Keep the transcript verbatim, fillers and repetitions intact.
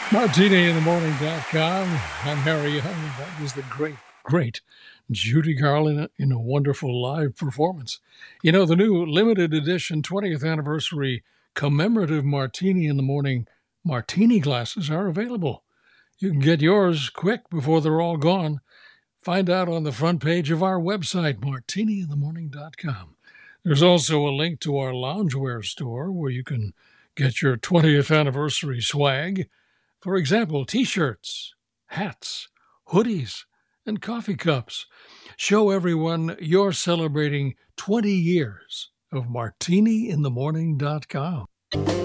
Martini in the morning dot com. I'm Harry Young. That was the great, great Judy Garland in a wonderful live performance. You know, the new limited edition twentieth anniversary commemorative Martini in the Morning martini glasses are available. You can get yours quick before they're all gone. Find out on the front page of our website, martini in the morning dot com. There's also a link to our loungewear store where you can get your twentieth anniversary swag. For example, t-shirts, hats, hoodies, and coffee cups. Show everyone you're celebrating twenty years of martini in the morning dot com.